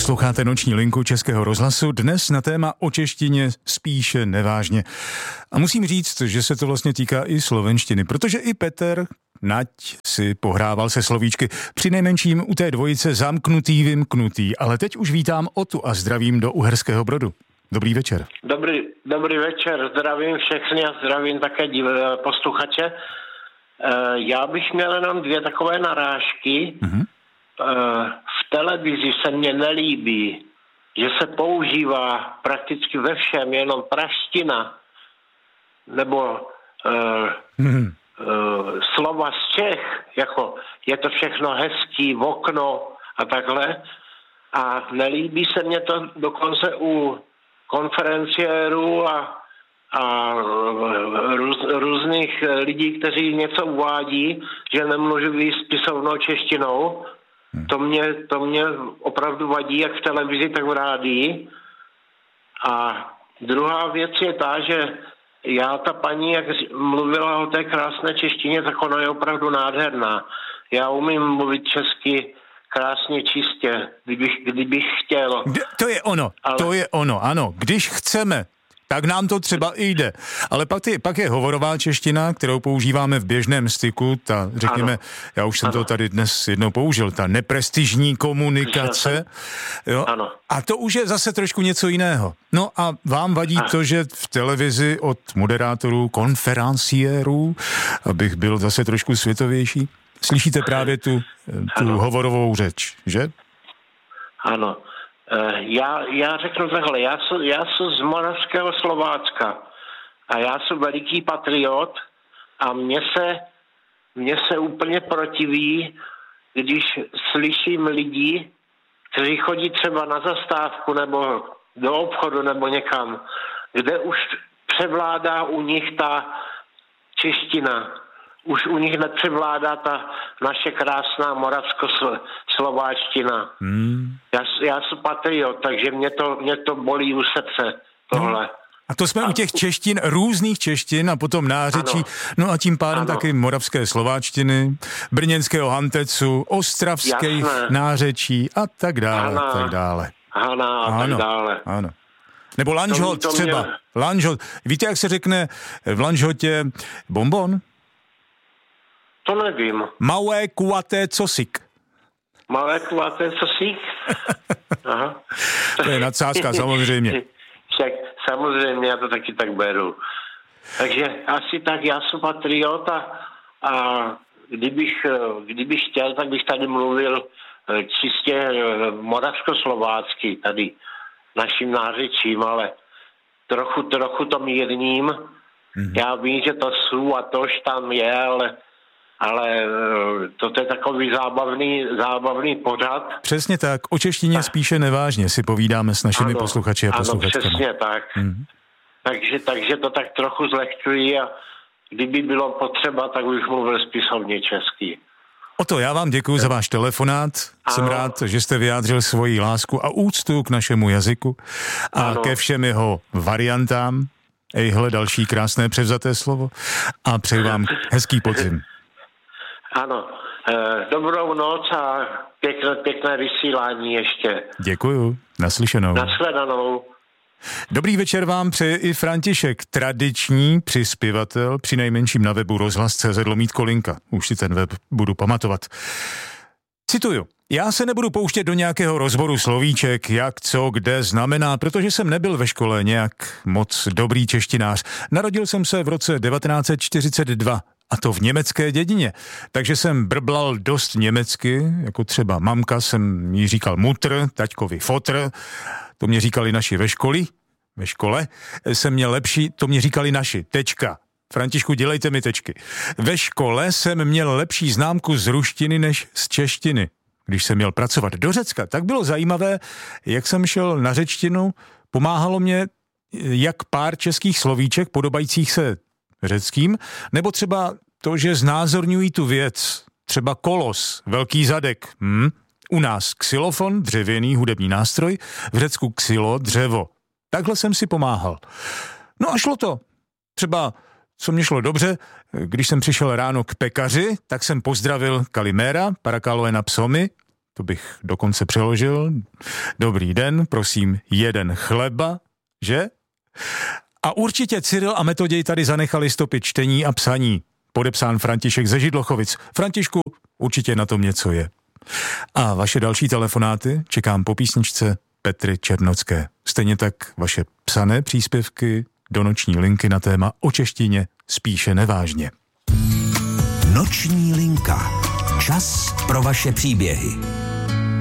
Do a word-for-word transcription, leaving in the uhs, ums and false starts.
Posloucháte Noční linku Českého rozhlasu, dnes na téma o češtině spíše nevážně. A musím říct, že se to vlastně týká i slovenštiny, protože i Petr Nať si pohrával se slovíčky, přinejmenším u té dvojice zamknutý, vymknutý, ale teď už vítám Otu a zdravím do Uherského Brodu. Dobrý večer. Dobrý, dobrý večer, zdravím všechny a zdravím také div- posluchače. Já bych měl jenom dvě takové narážky. Mm-hmm. V televizi se mně nelíbí, že se používá prakticky ve všem jenom praština nebo mm-hmm. slova z Čech, jako je to všechno hezký, v okno a takhle. A nelíbí se mně to dokonce u konferenciérů a a růz, různých lidí, kteří něco uvádí, že nemluví spisovnou češtinou. Hmm. To mě, to mě opravdu vadí, jak v televizi, tak v rádii. A druhá věc je ta, že já, ta paní, jak mluvila o té krásné češtině, tak ona je opravdu nádherná. Já umím mluvit česky krásně, čistě, kdybych, kdybych chtěl. To je ono, Ale... to je ono, ano. Když chceme, tak nám to třeba i jde. Ale pak, ty, pak je hovorová čeština, kterou používáme v běžném styku, ta, řekněme, ano. já už jsem ano. to tady dnes jednou použil, ta neprestižní komunikace. Jo? Ano. A to už je zase trošku něco jiného. No a vám vadí ano. to, že v televizi od moderátorů, konferenciérů, abych byl zase trošku světovější, slyšíte právě tu, tu hovorovou řeč, že? Ano. Já, já řeknu takhle, já jsem, já jsem z Moravského Slovácka a já jsem veliký patriot a mně se, mně se úplně protiví, když slyším lidi, kteří chodí třeba na zastávku nebo do obchodu nebo někam, kde už převládá u nich ta čeština. Už u nich nepřevládá ta naše krásná moravsko-slováčtina. Hmm. Já, já jsem patriot, takže mě to, mě to bolí u srdce, tohle. No. A to jsme a... u těch češtin, různých češtin a potom nářečí, ano. no a tím pádem ano. taky moravské slováčtiny, brněnského hantecu, ostravské Jasné. nářečí a tak dále, Hana. tak dále. Hana a ano. tak dále. Ano. Nebo lanžhot třeba. Mě... Lanžhot. Víte, jak se řekne v lanžhotě bonbon? To nevím. Malé kuvaté cosik. Malé kuvaté cosik? Aha. To je nadsázka, samozřejmě. Však samozřejmě, já to taky tak beru. Takže asi tak, já jsem patriot a, a kdybych, kdybych chtěl, tak bych tady mluvil čistě moravsko-slovácky, tady naším nářečím, ale trochu, trochu to mírním. Mm-hmm. Já vím, že to jsou a tož tam je, ale Ale to je takový zábavný, zábavný pořad. Přesně tak. O češtině tak. spíše nevážně si povídáme s našimi ano, posluchači a posluchačkami. Ano, přesně tak. Mm-hmm. Takže, takže to tak trochu zlehčuji a kdyby bylo potřeba, tak bych mluvil spisovně česky. Oto, já vám děkuji za váš telefonát. Ano. Jsem rád, že jste vyjádřil svoji lásku a úctu k našemu jazyku a ano. ke všem jeho variantám. Ejhle, další krásné převzaté slovo. A přeji vám hezký podzim. Ano, e, dobrou noc a pěkné, pěkné vysílání ještě. Děkuju, naslyšenou. Nashledanou. Dobrý večer vám přeje i František, tradiční přispěvatel, přinejmenším na webu rozhlas tečka cé zet lomítko linka. Už si ten web budu pamatovat. Cituju. Já se nebudu pouštět do nějakého rozboru slovíček, jak, co, kde znamená, protože jsem nebyl ve škole nějak moc dobrý češtinář. Narodil jsem se v roce devatenáct set čtyřicet dva. A to v německé dědině. Takže jsem brblal dost německy, jako třeba mamka jsem jí říkal mutr, taťkovi fotr, to mě říkali naši ve škole, ve škole jsem měl lepší, to mě říkali naši, tečka. Františku, dělejte mi tečky. Ve škole jsem měl lepší známku z ruštiny než z češtiny. Když jsem měl pracovat do Řecka, tak bylo zajímavé, jak jsem šel na řečtinu, pomáhalo mě jak pár českých slovíček podobajících se řeckým, nebo třeba to, že znázorňují tu věc, třeba kolos, velký zadek, hm? U nás xylofon, dřevěný hudební nástroj, v Řecku xylo, dřevo. Takhle jsem si pomáhal. No a šlo to. Třeba, co mě šlo dobře, když jsem přišel ráno k pekaři, tak jsem pozdravil Kalimera, parakaloena psomy, to bych dokonce přeložil. Dobrý den, prosím, jeden chleba, že? A určitě Cyril a Metoděj tady zanechali stopy čtení a psaní. Podepsán František ze Židlochovic. Františku, určitě na tom něco je. A vaše další telefonáty čekám po písničce Petry Černocké. Stejně tak vaše psané příspěvky do noční linky na téma o češtině spíše nevážně. Noční linka. Čas pro vaše příběhy.